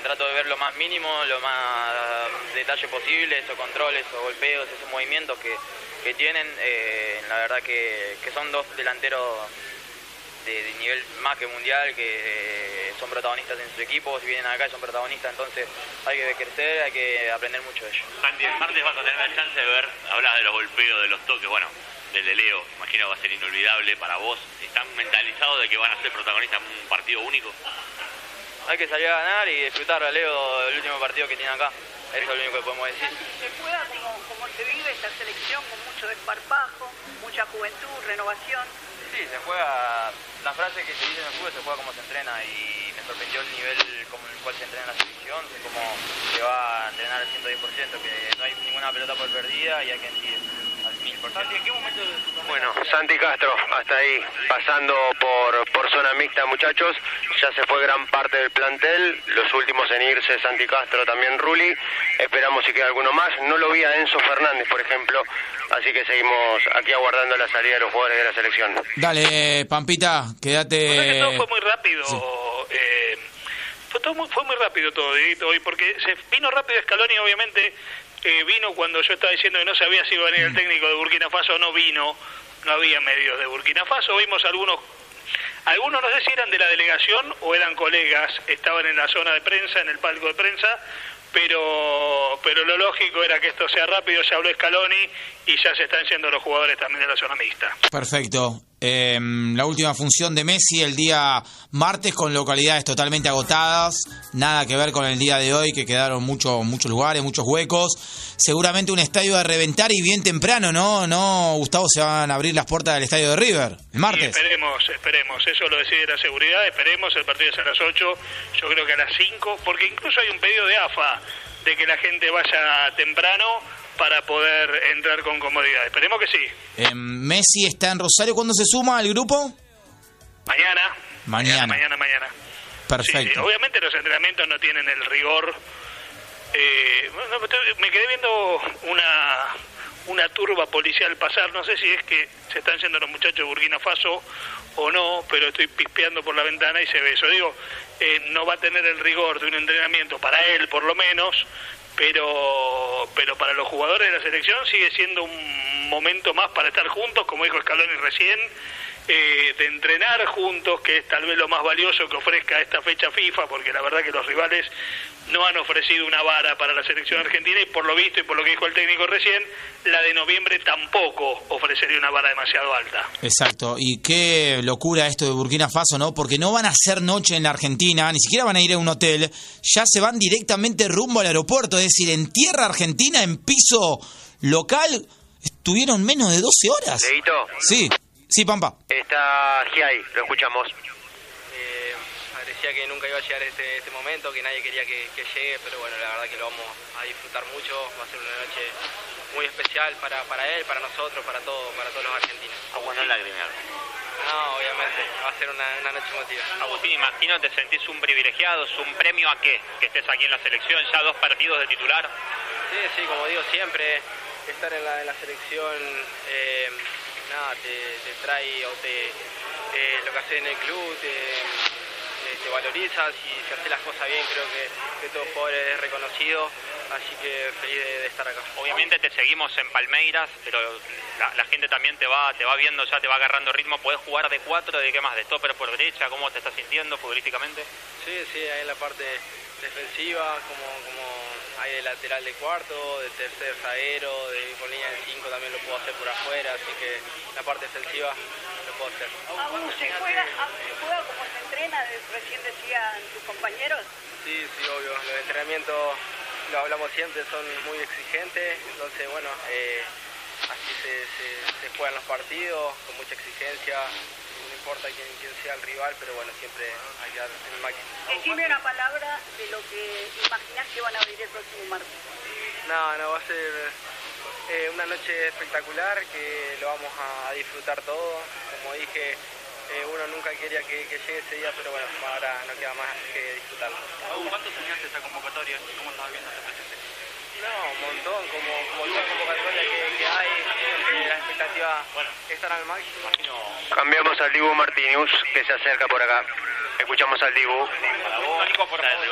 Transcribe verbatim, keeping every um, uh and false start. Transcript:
trato de ver lo más mínimo, lo más detalle posible, esos controles, esos golpeos, esos movimientos que, que tienen. Eh, la verdad que, que son dos delanteros de, de nivel más que mundial, que eh, son protagonistas en su equipo, si vienen acá son protagonistas, entonces hay que crecer, hay que aprender mucho de ellos. Santi, el martes vas a tener la chance de ver, hablas de los golpeos, de los toques, bueno, del de Leo, imagino que va a ser inolvidable para vos. ¿Están mentalizados de que van a ser protagonistas en un partido único? Hay que salir a ganar y disfrutar a Leo el último partido que tiene acá. Eso es lo único que podemos decir. Se juega como, como se vive esta selección, con mucho desparpajo, mucha juventud, renovación. Sí, se juega, la frase que se dice en el fútbol, se juega como se entrena, y me sorprendió el nivel como el cual se entrena en la selección, cómo se va a entrenar al ciento diez por ciento, que no hay ninguna pelota por perdida y hay que seguir al mil por ciento. ¿En qué momento de tu carrera? Bueno, Santi Castro, hasta ahí, pasando por, por zona mixta, muchachos, ya se fue gran parte del plantel, los últimos en irse, Santi Castro, también Rulli, esperamos si queda alguno más, no lo vi a Enzo Fernández, por ejemplo, así que seguimos aquí aguardando la salida de los jugadores de la selección. Dale, Pampita, quédate... O sea que todo fue muy rápido, sí. eh, fue, todo muy, fue muy rápido todo, Dieguito, hoy, porque se vino rápido Scaloni, obviamente, eh, vino cuando yo estaba diciendo que no sabía si iba a venir el técnico de Burkina Faso, no vino, no había medios de Burkina Faso, vimos algunos, algunos no sé si eran de la delegación o eran colegas, estaban en la zona de prensa, en el palco de prensa, pero pero lo lógico era que esto sea rápido, ya habló Scaloni y ya se están yendo los jugadores también de la zona mixta. Perfecto. Eh, la última función de Messi el día martes con localidades totalmente agotadas, nada que ver con el día de hoy, que quedaron mucho, muchos lugares, muchos huecos, seguramente un estadio a reventar y bien temprano, ¿no? No, Gustavo, se van a abrir las puertas del estadio de River el martes. Sí, esperemos, esperemos, eso lo decide la seguridad, esperemos, el partido es a las ocho, yo creo que a las cinco, porque incluso hay un pedido de A F A de que la gente vaya temprano para poder entrar con comodidad. Esperemos que sí. Eh, Messi está en Rosario. ¿Cuándo se suma al grupo? Mañana. Mañana. Mañana, mañana. mañana. Perfecto. Sí, sí. Obviamente los entrenamientos no tienen el rigor. Eh, me quedé viendo una una turba policial pasar. No sé si es que se están yendo los muchachos de Burkina Faso o no, pero estoy pispeando por la ventana y se ve eso. Digo, eh, no va a tener el rigor de un entrenamiento para él, por lo menos, pero pero para los jugadores de la selección sigue siendo un momento más para estar juntos, como dijo Scaloni recién, eh, de entrenar juntos, que es tal vez lo más valioso que ofrezca esta fecha FIFA, porque la verdad que los rivales no han ofrecido una vara para la selección argentina, y por lo visto y por lo que dijo el técnico recién, la de noviembre tampoco ofrecería una vara demasiado alta. Exacto, y qué locura esto de Burkina Faso, ¿no? Porque no van a hacer noche en la Argentina, ni siquiera van a ir a un hotel, ya se van directamente rumbo al aeropuerto, es decir, en tierra argentina, en piso local, estuvieron menos de doce horas. Leito. Sí, sí, Pampa. Está Giai, lo escuchamos. Eh, parecía que nunca iba a llegar este, este momento, que nadie quería que, que llegue, pero bueno, la verdad que lo vamos a disfrutar mucho, va a ser una noche muy especial para, para él, para nosotros, para todo, para todos los argentinos. ¿Cómo no lagrimear? No, obviamente, va a ser una, una noche emotiva. Agustín, imagino te sentís un privilegiado, ¿es un premio a qué? Que estés aquí en la selección, ya dos partidos de titular. Sí, sí, como digo siempre, estar en la, en la selección, eh, nada, te, te trae o te, eh, lo que haces en el club, te, te valorizas, y si haces las cosas bien creo que, que todo jugador es reconocido, así que feliz de, de estar acá. Obviamente te seguimos en Palmeiras, pero la, la gente también te va te va viendo, ya te va agarrando ritmo. ¿Podés jugar de cuatro, de qué más, de stopper por derecha? ¿Cómo te estás sintiendo futbolísticamente? Sí, sí, ahí en la parte defensiva, como, como hay de lateral de cuarto, de tercer zaguero, de con línea de cinco también lo puedo hacer por afuera, así que la parte defensiva lo puedo hacer. ¿Aún se juega, se juega como se entrena? Recién decían tus compañeros. Sí, sí, obvio. Los entrenamientos, lo hablamos siempre, son muy exigentes, entonces bueno, eh, así se, se, se juegan los partidos, con mucha exigencia. No importa quién, quién sea el rival, pero bueno, siempre hay que dar el máximo. Decime una palabra de lo que imaginás que van a abrir el próximo martes. No, no, va a ser eh, una noche espectacular, que lo vamos a disfrutar todo. Como dije, eh, uno nunca quería que, que llegue ese día, pero bueno, ahora no queda más que disfrutarlo. ¿Cuánto soñaste esa convocatoria? ¿Cómo estás viendo este presente? No, un montón, como, como toda convocatoria que, que hay, eh, la expectativa bueno, estar al máximo. Imagino... Cambiamos al Dibu Martínez, que se acerca por acá. Escuchamos al Dibu.